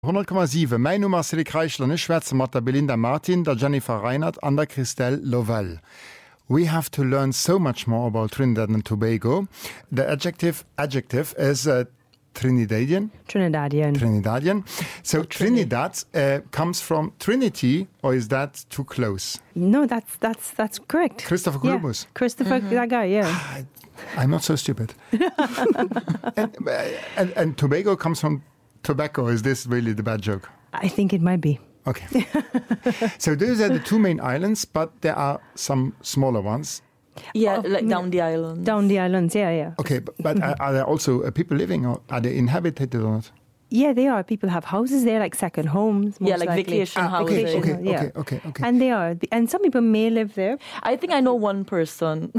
100,7 Mai Nummer Cédric Reichler ne Schwäze mat der Belinda Martin, der Jennifer Reinhardt an der Christelle Lovell. We have to learn so much more about Trinidad and Tobago. The adjective is Trinidadian. So Trinidad comes from Trinity, or is that too close? No, that's correct. Christopher Columbus. Yeah. Christopher, that guy, yeah. I'm not so stupid. and Tobago comes from tobacco. Is this really the bad joke? I think it might be. Okay. So those are the two main islands, but there are some smaller ones. Yeah, like down the islands. Down the islands, yeah. Okay, but are there also people living, or are they inhabited or not? Yeah, they are. People have houses there, like second homes. Yeah, like likely. Vacation houses. Okay. And they are. And some people may live there. I think I know one person.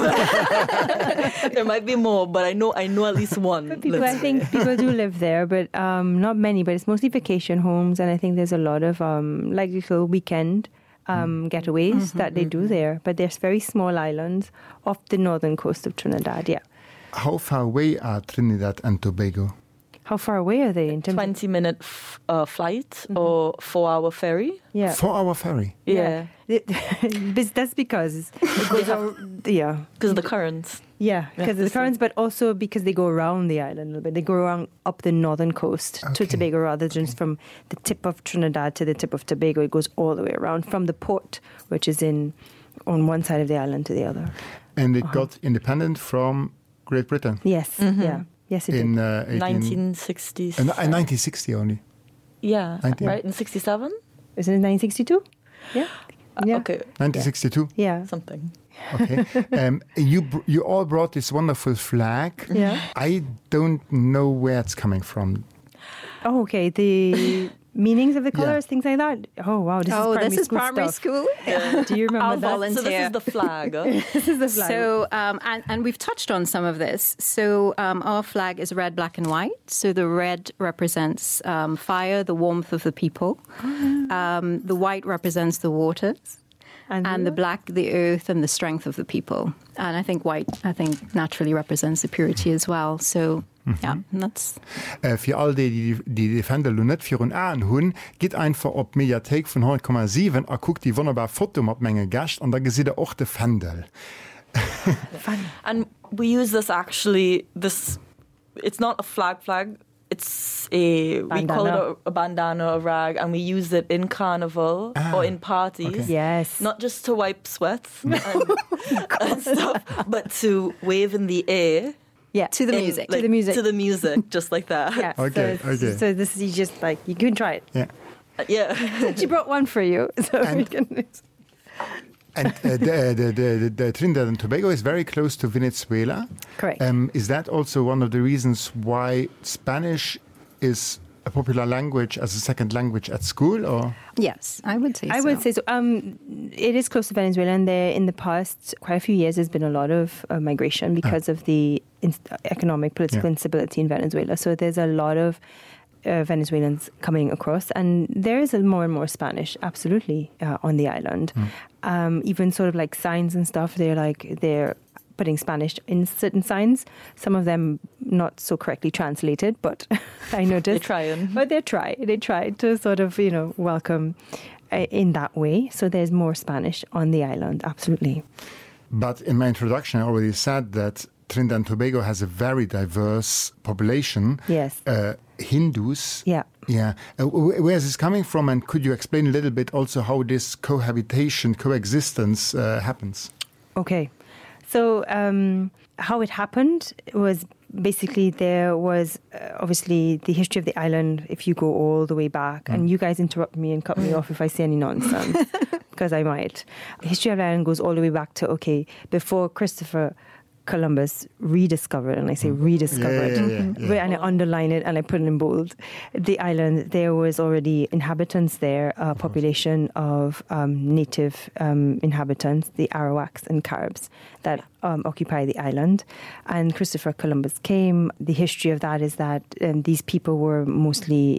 There might be more, but I know at least one. I think people do live there, but not many. But it's mostly vacation homes, and I think there's a lot of like little weekend getaways that they do there. But there's very small islands off the northern coast of Trinidad, yeah. How far away are Trinidad and Tobago? How far away are they? In terms 20-minute flight or 4-hour ferry? Yeah. 4-hour ferry? Yeah. That's because it goes because of the currents. Yeah, because of the currents, but also because they go around the island a little bit. They go around up the northern coast to Tobago rather than just from the tip of Trinidad to the tip of Tobago. It goes all the way around from the port, which is on one side of the island, to the other. And it got independent from Great Britain? Yes, yeah. Yes, it in 1960s. 1960 only. Yeah, right? In 67? Isn't it 1962? Yeah. Okay. 1962? Yeah. Something. Okay. You all brought this wonderful flag. Yeah. I don't know where it's coming from. Oh, okay. The meanings of the colours, things like that. Oh, wow. This is primary school. Yeah. Do you remember that? Volunteer. So this is the flag. This is the flag. So, and we've touched on some of this. So our flag is red, black and white. So the red represents fire, the warmth of the people. The white represents the waters. And the black, the earth, and the strength of the people. And I think white, naturally represents the purity as well. So, ja, that's... Für all die Defender lo net für un Aen hunn, geht einfach op Mediathek von 100,7 guckt die wunderbar Foto mat Menge Gast, an da gesieht auch de Fendel. And we use this actually, it's not a flag. It's we call it a bandana, a rag, and we use it in carnival or in parties. Okay. Yes. Not just to wipe sweat and stuff, but to wave in the air. Yeah, to the music. Like, to the music, just like that. Yeah. Okay. So this is just like, you can try it. Yeah. Yeah. She brought one for you. So we can... And the Trinidad and Tobago is very close to Venezuela. Correct. Is that also one of the reasons why Spanish is a popular language as a second language at school? Or yes, I would say so. I would say so. It is close to Venezuela, and in the past quite a few years there's been a lot of migration because of the economic, political instability in Venezuela. So there's a lot of Venezuelans coming across, and there is more and more Spanish, absolutely, on the island. Even sort of like signs and stuff, they're putting Spanish in certain signs. Some of them not so correctly translated, but I noticed. They're trying. But they try to sort of, welcome in that way. So there's more Spanish on the island, absolutely. But in my introduction, I already said that Trinidad and Tobago has a very diverse population. Yes. Hindus. Yeah. Yeah. Where is this coming from? And could you explain a little bit also how this coexistence happens? Okay. So how it happened was basically there was obviously the history of the island, if you go all the way back, and you guys interrupt me and cut me off if I say any nonsense, because I might. The history of the island goes all the way back to, before Christopher Columbus rediscovered, and I say rediscovered, and I underline it and I put it in bold, the island. There was already inhabitants there, a population of native inhabitants, the Arawaks and Caribs, that occupy the island. And Christopher Columbus came. The history of that is that these people were mostly,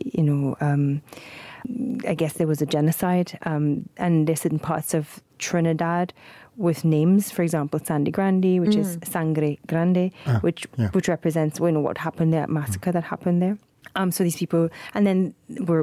I guess there was a genocide, and there's certain parts of Trinidad with names, for example, Sangre Grande, which is Sangre Grande, which represents what happened there, massacre that happened there. So these people, and then were